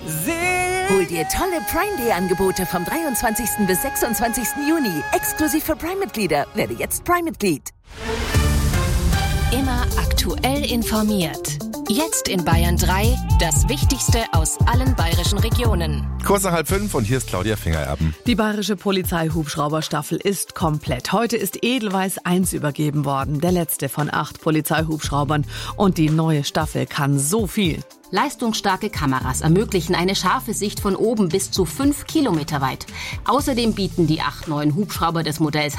Hol dir tolle Prime-Day-Angebote vom 23. bis 26. Juni. Exklusiv für Prime-Mitglieder. Werde jetzt Prime-Mitglied. Immer aktuell informiert. Jetzt in Bayern 3, das Wichtigste aus allen bayerischen Regionen. Kurz nach 4:30 und hier ist Claudia Fingererben. Die bayerische Polizei-Hubschrauberstaffel ist komplett. Heute ist Edelweiss 1 übergeben worden, der letzte von 8 Polizeihubschraubern. Und die neue Staffel kann so viel. Leistungsstarke Kameras ermöglichen eine scharfe Sicht von oben bis zu 5 Kilometer weit. Außerdem bieten die 8 neuen Hubschrauber des Modells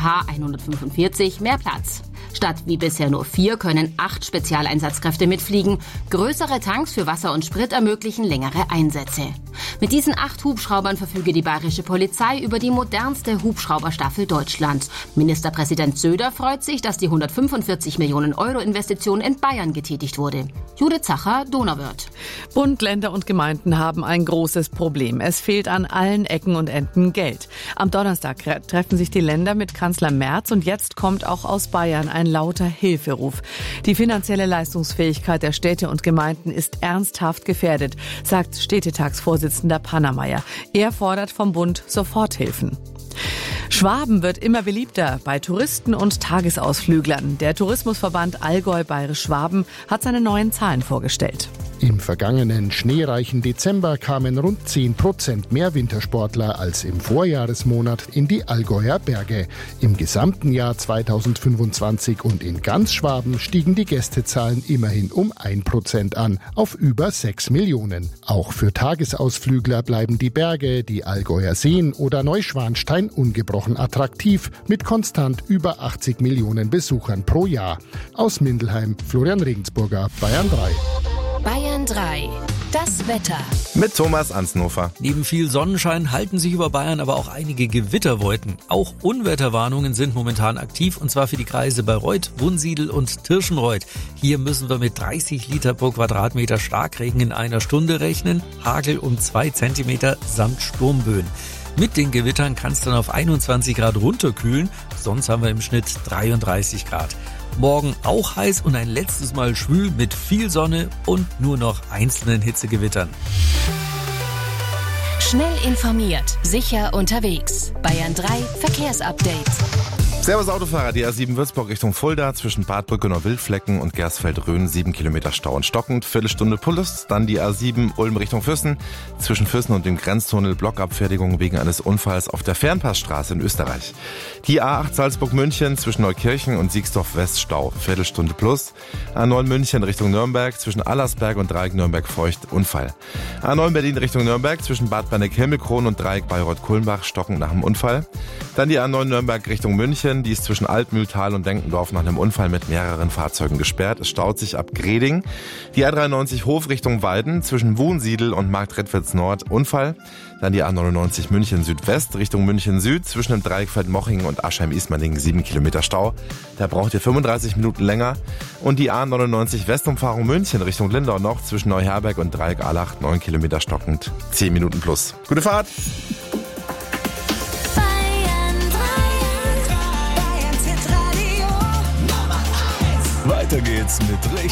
H145 mehr Platz. Statt wie bisher nur 4 können 8 Spezialeinsatzkräfte mitfliegen. Größere Tanks für Wasser und Sprit ermöglichen längere Einsätze. Mit diesen 8 Hubschraubern verfüge die bayerische Polizei über die modernste Hubschrauberstaffel Deutschlands. Ministerpräsident Söder freut sich, dass die 145 Millionen Euro Investition in Bayern getätigt wurde. Judith Zacher, Donauwörth. Bund, Länder und Gemeinden haben ein großes Problem. Es fehlt an allen Ecken und Enden Geld. Am Donnerstag treffen sich die Länder mit Kanzler Merz und jetzt kommt auch aus Bayern ein lauter Hilferuf. Die finanzielle Leistungsfähigkeit der Städte und Gemeinden ist ernsthaft gefährdet, sagt Städtetagsvorsitzender Pannermeier. Er fordert vom Bund Soforthilfen. Schwaben wird immer beliebter bei Touristen und Tagesausflüglern. Der Tourismusverband Allgäu-Bayerisch-Schwaben hat seine neuen Zahlen vorgestellt. Im vergangenen schneereichen Dezember kamen rund 10% mehr Wintersportler als im Vorjahresmonat in die Allgäuer Berge. Im gesamten Jahr 2025 und in ganz Schwaben stiegen die Gästezahlen immerhin um 1% an, auf über 6 Millionen. Auch für Tagesausflügler bleiben die Berge, die Allgäuer Seen oder Neuschwanstein ungebrochen attraktiv, mit konstant über 80 Millionen Besuchern pro Jahr. Aus Mindelheim, Florian Regensburger, Bayern 3. Bayern 3, das Wetter. Mit Thomas Ansnofer. Neben viel Sonnenschein halten sich über Bayern aber auch einige Gewitterwolken. Auch Unwetterwarnungen sind momentan aktiv, und zwar für die Kreise Bayreuth, Wunsiedel und Tirschenreuth. Hier müssen wir mit 30 Liter pro Quadratmeter Starkregen in einer Stunde rechnen, Hagel um 2 Zentimeter samt Sturmböen. Mit den Gewittern kann es dann auf 21 Grad runterkühlen, sonst haben wir im Schnitt 33 Grad. Morgen auch heiß und ein letztes Mal schwül mit viel Sonne und nur noch einzelnen Hitzegewittern. Schnell informiert, sicher unterwegs. Bayern 3 Verkehrsupdate. Servus Autofahrer, die A7 Würzburg Richtung Fulda zwischen Bad Brückenau-Wildflecken und Gersfeld-Rhön 7 Kilometer Stau und stockend, Viertelstunde Pullus. Dann die A7 Ulm Richtung Füssen zwischen Füssen und dem Grenztunnel Blockabfertigung wegen eines Unfalls auf der Fernpassstraße in Österreich. Die A8 Salzburg-München zwischen Neukirchen und Siegsdorf-West Stau, Viertelstunde plus. A9 München Richtung Nürnberg zwischen Allersberg und Dreieck Nürnberg-Feucht, Unfall. A9 Berlin Richtung Nürnberg zwischen Bad Berneck-Himmelkron und Dreieck Bayreuth-Kulmbach, stockend nach dem Unfall. Dann die A9 Nürnberg Richtung München, die ist zwischen Altmühltal und Denkendorf nach einem Unfall mit mehreren Fahrzeugen gesperrt. Es staut sich ab Greding. Die A93 Hof Richtung Weiden zwischen Wunsiedel und Marktredwitz Nord, Unfall. Dann die A99 München Südwest Richtung München Süd zwischen dem Dreieck Mochingen und Aschheim-Ismaning 7 Kilometer Stau. Da braucht ihr 35 Minuten länger. Und die A99 Westumfahrung München Richtung Lindau noch zwischen Neuherberg und Dreieck Allach 9 Kilometer stockend, 10 Minuten plus. Gute Fahrt! Weiter geht's mit